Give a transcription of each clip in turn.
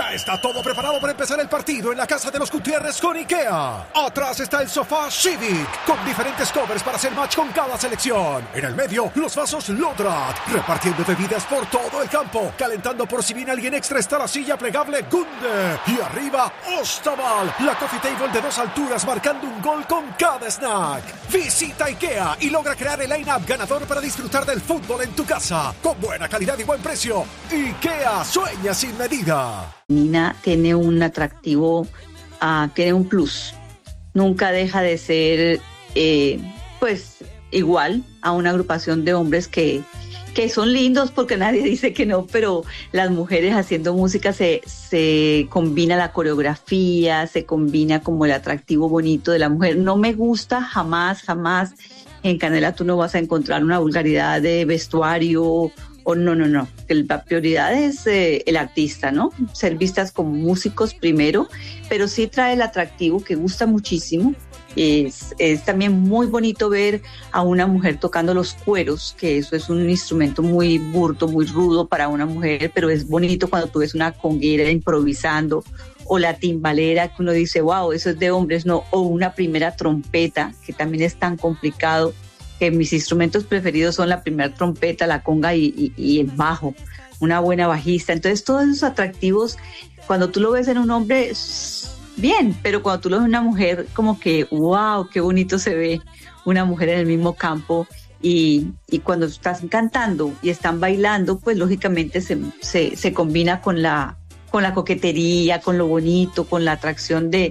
Ya está todo preparado para empezar el partido en la casa de los Gutiérrez con IKEA. Atrás está el sofá Civic, con diferentes covers para hacer match con cada selección. En el medio, los vasos Lodrat, repartiendo bebidas por todo el campo. Calentando por si viene alguien extra está la silla plegable Gunde. Y arriba, Ostaval, la coffee table de 2 alturas marcando un gol con cada snack. Visita IKEA y logra crear el line-up ganador para disfrutar del fútbol en tu casa. Con buena calidad y buen precio. IKEA, sueña sin medida. Nina tiene un atractivo, tiene un plus. Nunca deja de ser, pues, igual a una agrupación de hombres que son lindos, porque nadie dice que no, pero las mujeres haciendo música se combina la coreografía, se combina como el atractivo bonito de la mujer. No me gusta jamás, en Canela tú no vas a encontrar una vulgaridad de vestuario. No. La prioridad es el artista, ¿no? Ser vistas como músicos primero, pero sí trae el atractivo que gusta muchísimo. Es también muy bonito ver a una mujer tocando los cueros, que eso es un instrumento muy burdo, muy rudo para una mujer, pero es bonito cuando tú ves una conguera improvisando, o la timbalera, que uno dice, wow, eso es de hombres, ¿no? O una primera trompeta, que también es tan complicado, que mis instrumentos preferidos son la primera trompeta, la conga y el bajo, una buena bajista. Entonces todos esos atractivos, cuando tú lo ves en un hombre, bien, pero cuando tú lo ves en una mujer, como que wow, qué bonito se ve una mujer en el mismo campo. Y cuando estás cantando y están bailando, pues lógicamente se combina con la coquetería, con lo bonito, con la atracción de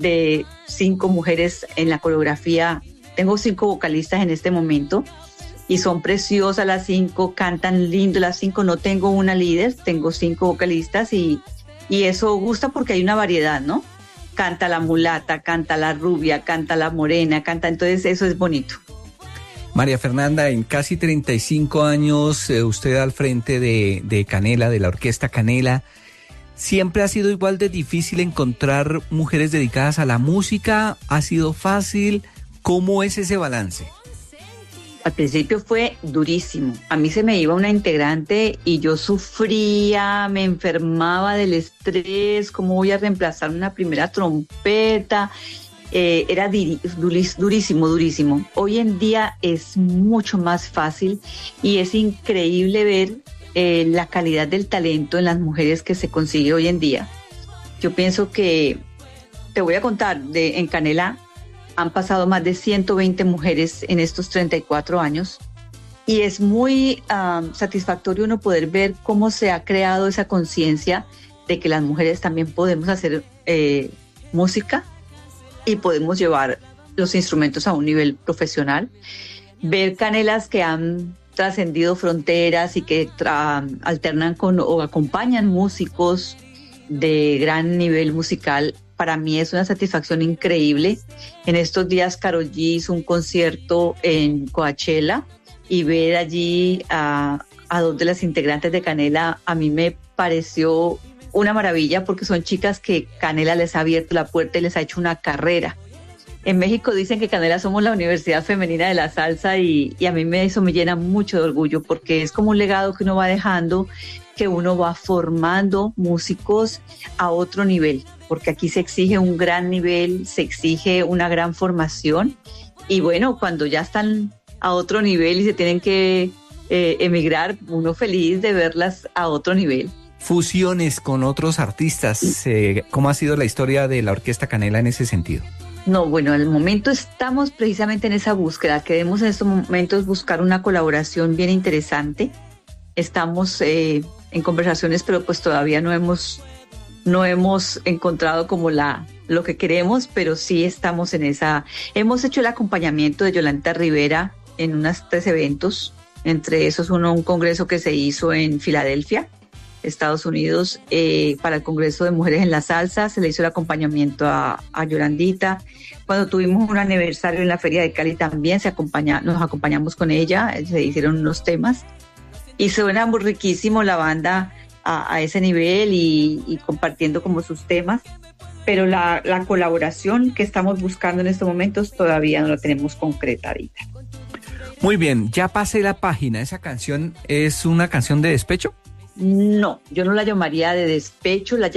5 mujeres en la coreografía. Tengo 5 vocalistas en este momento y son preciosas las 5, cantan lindo las 5. No tengo una líder, tengo 5 vocalistas y eso gusta porque hay una variedad, ¿no? Canta la mulata, canta la rubia, canta la morena, entonces eso es bonito. María Fernanda, en casi 35 años, usted al frente de Canela, de la Orquesta Canela, ¿siempre ha sido igual de difícil encontrar mujeres dedicadas a la música? ¿Ha sido fácil? ¿Cómo es ese balance? Al principio fue durísimo. A mí se me iba una integrante y yo sufría, me enfermaba del estrés. ¿Cómo voy a reemplazar una primera trompeta? Era durísimo. Hoy en día es mucho más fácil y es increíble ver la calidad del talento en las mujeres que se consigue hoy en día. Yo pienso que, te voy a contar, en Canela han pasado más de 120 mujeres en estos 34 años y es muy satisfactorio uno poder ver cómo se ha creado esa conciencia de que las mujeres también podemos hacer música y podemos llevar los instrumentos a un nivel profesional. Ver canelas que han trascendido fronteras y que alternan con o acompañan músicos de gran nivel musical, para mí es una satisfacción increíble. En estos días Karol G hizo un concierto en Coachella y ver allí a 2 de las integrantes de Canela a mí me pareció una maravilla, porque son chicas que Canela les ha abierto la puerta y les ha hecho una carrera. En México dicen que Canela somos la Universidad Femenina de la Salsa y a mí eso me llena mucho de orgullo, porque es como un legado que uno va dejando, que uno va formando músicos a otro nivel, porque aquí se exige un gran nivel, se exige una gran formación y bueno, cuando ya están a otro nivel y se tienen que emigrar, uno feliz de verlas a otro nivel. Fusiones con otros artistas, ¿cómo ha sido la historia de la Orquesta Canela en ese sentido? No, bueno, en el momento estamos precisamente en esa búsqueda. Queremos en estos momentos buscar una colaboración bien interesante. Estamos en conversaciones, pero pues todavía no hemos encontrado como lo que queremos, pero sí estamos en esa. Hemos hecho el acompañamiento de Yolanda Rivera en unos 3 eventos, entre esos un congreso que se hizo en Filadelfia, Estados Unidos, para el Congreso de Mujeres en la Salsa. Se le hizo el acompañamiento a Yolandita. Cuando tuvimos un aniversario en la Feria de Cali también nos acompañamos con ella, se hicieron unos temas y suena muy riquísimo la banda a ese nivel y compartiendo como sus temas, pero la colaboración que estamos buscando en estos momentos todavía no la tenemos concretadita. Muy bien, ya pasé la página. ¿Esa canción es una canción de despecho? No, yo no la llamaría de despecho, la